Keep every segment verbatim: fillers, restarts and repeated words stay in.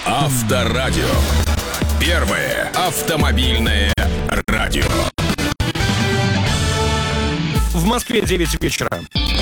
Авторадио. Первое автомобильное радио. В Москве девять вечера.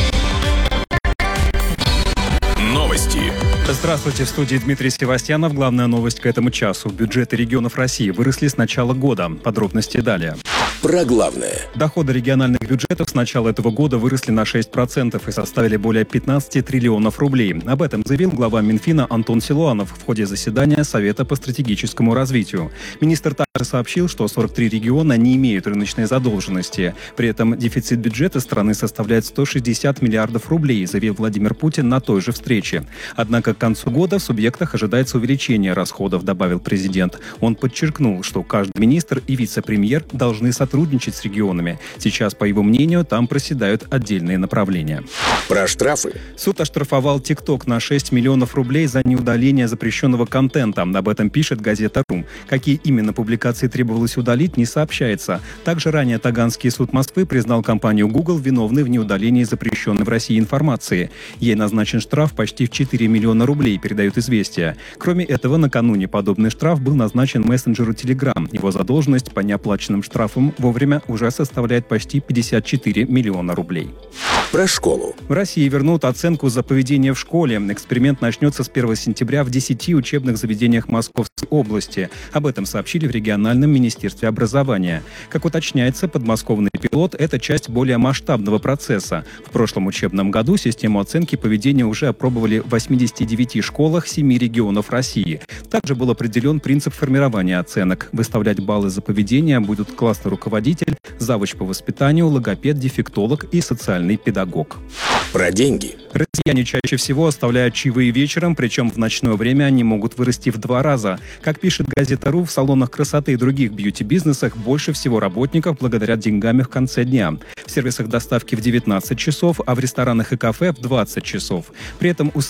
Новости. Здравствуйте, в студии Дмитрий Севастьянов. Главная новость к этому часу. Бюджеты регионов России выросли с начала года. Подробности далее. Про главное. Доходы региональных бюджетов с начала этого года выросли на шесть процентов и составили более пятнадцать триллионов рублей. Об этом заявил глава Минфина Антон Силуанов в ходе заседания Совета по стратегическому развитию. Министр также сообщил, что сорок три региона не имеют рыночной задолженности. При этом дефицит бюджета страны составляет сто шестьдесят миллиардов рублей, заявил Владимир Путин на той же встрече. Однако к концу года в субъектах ожидается увеличение расходов, добавил президент. Он подчеркнул, что каждый министр и вице-премьер должны сотрудничать с регионами. Сейчас, по его мнению, там проседают отдельные направления. Про штрафы. Суд оштрафовал ТикТок на шесть миллионов рублей за неудаление запрещенного контента. Об этом пишет газета «Рум». Какие именно публикации требовалось удалить, не сообщается. Также ранее Таганский суд Москвы признал компанию Google виновной в неудалении запрещенной в России информации. Ей назначен штраф почти в четыре миллиона рублей, передают «Известия». Кроме этого, накануне подобный штраф был назначен мессенджеру Telegram. Его задолженность по неоплаченным штрафам вовремя уже составляет почти пятьдесят четыре миллиона рублей. Про школу. В России вернут оценку за поведение в школе. Эксперимент начнется с первого сентября в десяти учебных заведениях Московской области. Об этом сообщили в региональном министерстве образования. Как уточняется, подмосковный пилот – это часть более масштабного процесса. В прошлом учебном году систему оценки поведения уже опробовали в восьмидесяти девяти школах семи регионов России. Также был определен принцип формирования оценок. Выставлять баллы за поведение будут классный руководитель, завуч по воспитанию, логопед, дефектолог и социальный педагог. Про деньги. Россияне чаще всего оставляют чаевые вечером, причем в ночное время они могут вырасти в два раза. Как пишет газета «Ру», в салонах красоты и других бьюти-бизнесах больше всего работников благодарят деньгами в конце дня. В сервисах доставки в девятнадцать часов, а в ресторанах и кафе в двадцать часов. При этом у